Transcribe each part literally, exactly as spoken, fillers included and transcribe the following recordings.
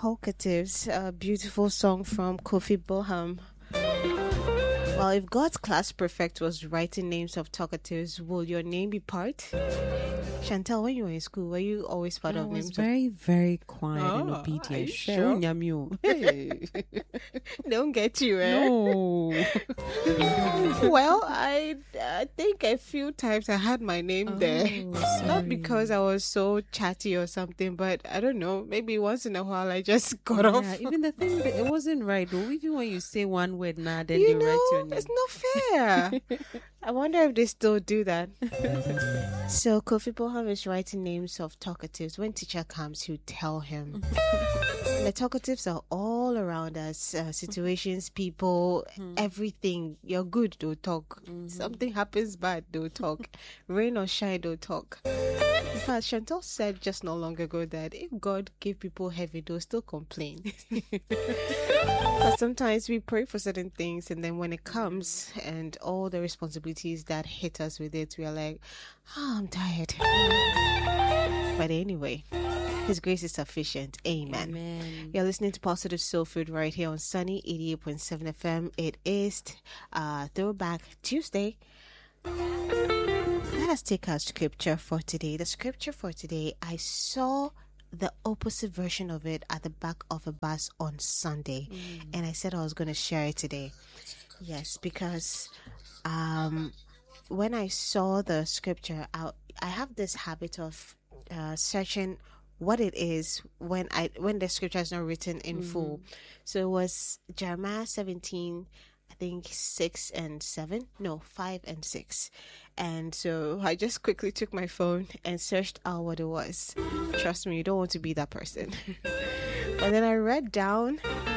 Talkatives, a beautiful song from Kofi Boham. Well, if God's class prefect was writing names of talkatives, will your name be part? Chantel, when you were in school, were you always part I of was names? very, very quiet Oh, and are obedient. you Say, sure? "Oh, nyamio." Hey. Don't get you, eh? No. Well, I, I think a few times I had my name Oh, there. sorry. Not because I was so chatty or something, but I don't know. Maybe once in a while I just got Yeah, off. even the thing that it wasn't right though. Even when you say one word now, then You they know, write your name. it's not fair. I wonder if they still do that. So Kofi Boham is writing names of talkatives. When teacher comes, you tell him. And the talkatives are all around us. Uh, situations, people, everything. You're good, they'll talk. Something happens bad, they'll talk. Rain or shine, they'll talk. In fact, Chantal said just not long ago that if God gave people heavy, they'll still complain. But sometimes we pray for certain things, and then when it comes and all the responsibilities that hit us with it, we are like, oh, I'm tired. But anyway, His grace is sufficient. Amen. Amen. You're listening to Positive Soul Food right here on Sunny eighty-eight point seven F M. It is uh, Throwback Tuesday. Let us take our scripture for today. The scripture for today, I saw the opposite version of it at the back of a bus on Sunday, mm. and I said I was going to share it today. Yes, because um, when I saw the scripture, I, I have this habit of uh, searching what it is when I when the scripture is not written in mm-hmm. full. So it was Jeremiah seventeen, I think six and seven, no, five and six. And so I just quickly took my phone and searched out what it was. Trust me, you don't want to be that person. But then I read down,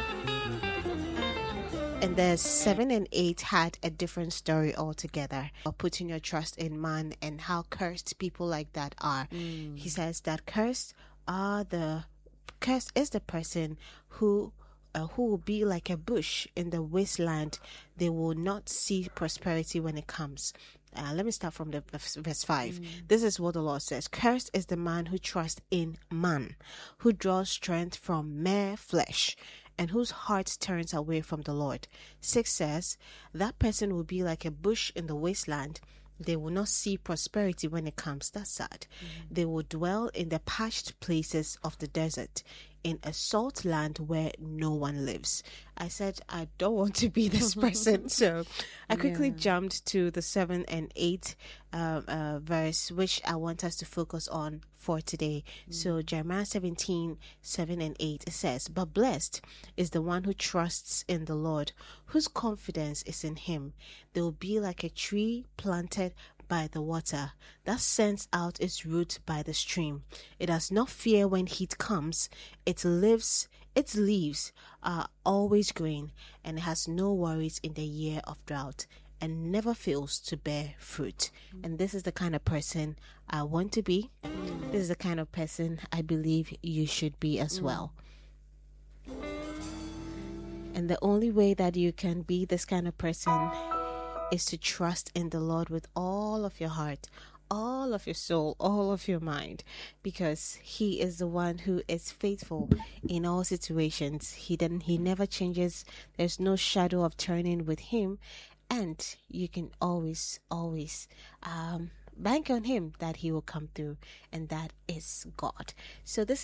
and the seven and eight had a different story altogether. Putting your trust in man and how cursed people like that are. Mm. He says that cursed are the cursed is the person who Uh, who will be like a bush in the wasteland. They will not see prosperity when it comes. Uh, let me start from the verse five. Mm. This is what the Lord says. Cursed is the man who trusts in man, who draws strength from mere flesh, and whose heart turns away from the Lord. Six says, that person will be like a bush in the wasteland. They will not see prosperity when it comes. That's sad. Mm. They will dwell in the parched places of the desert, in a salt land where no one lives. I said, I don't want to be this person. So I quickly yeah. jumped to the seven and eight uh, uh, verse, which I want us to focus on for today. Mm. So Jeremiah seventeen, seven and eight, it says, but blessed is the one who trusts in the Lord, whose confidence is in him. They will be like a tree planted by the water that sends out its root by the stream. It does not fear when heat comes. It lives, its leaves are always green, and it has no worries in the year of drought, and never fails to bear fruit. Mm. And this is the kind of person I want to be. Mm. This is the kind of person I believe you should be as mm. well. And the only way that you can be this kind of person is to trust in the Lord with all of your heart, all of your soul, all of your mind, because he is the one who is faithful in all situations. He didn't, he never changes. There's no shadow of turning with him, and you can always, always um, bank on him that he will come through, and that is God. So this